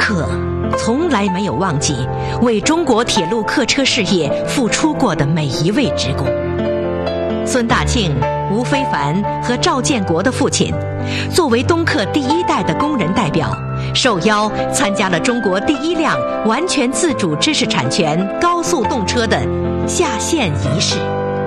刻从来没有忘记为中国铁路客车事业付出过的每一位职工。孙大庆、吴非凡和赵建国的父亲，作为东客第一代的工人代表，受邀参加了中国第一辆完全自主知识产权高速动车的下线仪式。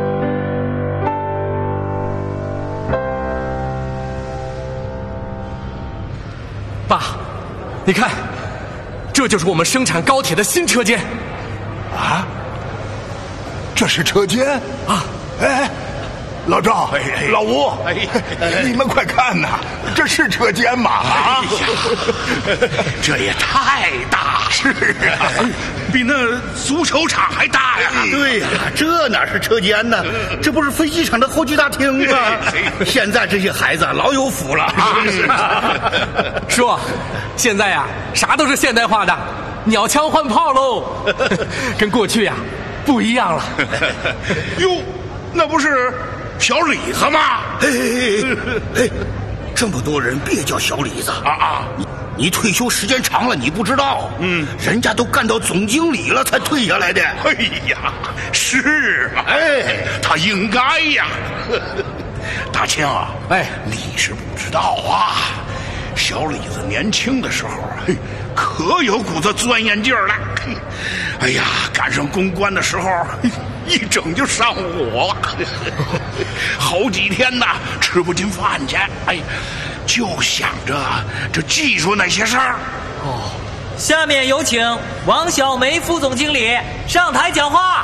爸，你看，这就是我们生产高铁的新车间。 啊，这是车间啊！ 哎，老赵，老吴，你们快看呐，这是车间吗？啊， 这也太大了， 是啊， 比那足球场还大呀！ 对呀，这哪是车间呢？这不是飞机场的候机大厅吗？现在这些孩子老有福了啊！ 叔，现在呀，啥都是现代化的，鸟枪换炮喽，跟过去呀不一样了。 哟，那不是小李子吗？ 哎，这么多人别叫小李子啊！你退休时间长了，你不知道，人家都干到总经理了才退下来的。 哎呀，是啊，哎，他应该呀。大庆啊， 哎， 你是不知道啊，小李子年轻的时候，可有股子钻研劲儿了。哎呀，赶上攻关的时候，一整就上火，好几天呐吃不进饭去。哎，就想着这技术那些事儿。 哦，下面有请王小梅副总经理上台讲话。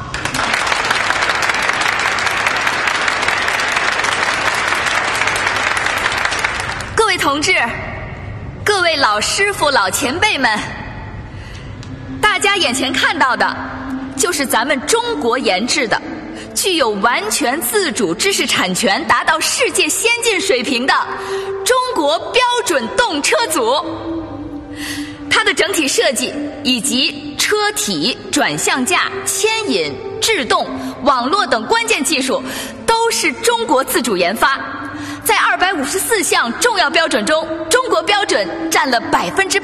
各位同志，各位老师傅、老前辈们，大家眼前看到的，就是咱们中国研制的、具有完全自主知识产权达到世界先进水平的中国标准动车组。它的整体设计以及车体、转向架、牵引、制动、网络等关键技术都是中国自主研发。在254项重要标准中，中国标准占了84%。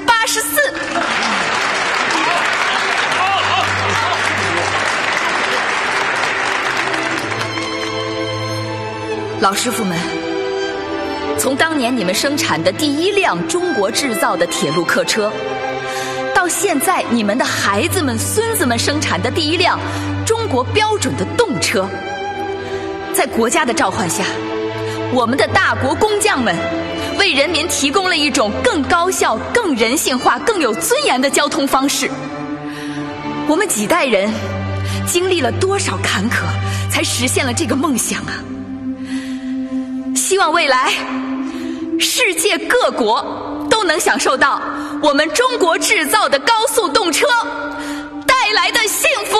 老师傅们，从当年你们生产的第一辆中国制造的铁路客车，到现在你们的孩子们、孙子们生产的第一辆中国标准的动车，在国家的召唤下，我们的大国工匠们为人民提供了一种更高效、更人性化、更有尊严的交通方式。我们几代人经历了多少坎坷，才实现了这个梦想啊！希望未来世界各国都能享受到我们中国制造的高速动车带来的幸福。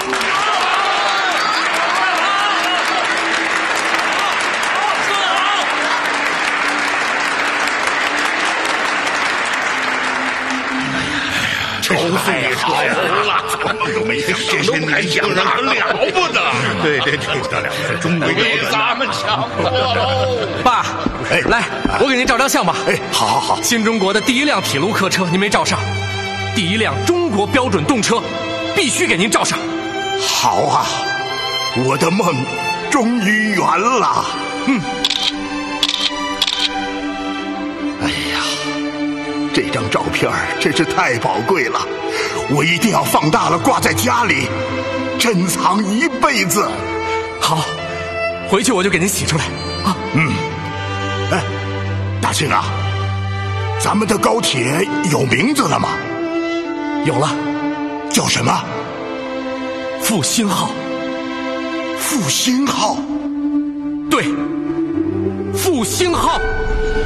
高速列车呀，怎么都没想到，这些年轻人可了不得。 对，中国标准咱们强国喽！ 爸，来，我给您照张相吧。 好， 新中国的第一辆铁路客车您没照上，第一辆中国标准动车必须给您照上。 好啊，我的梦终于圆了。哎呀，这张照片真是太宝贵了，我一定要放大了挂在家里，珍藏一辈子。 好，回去我就给您洗出来啊。 哎，大庆啊，咱们的高铁有名字了吗？ 有了， 叫什么？ 复兴号。 复兴号？ 对，复兴号。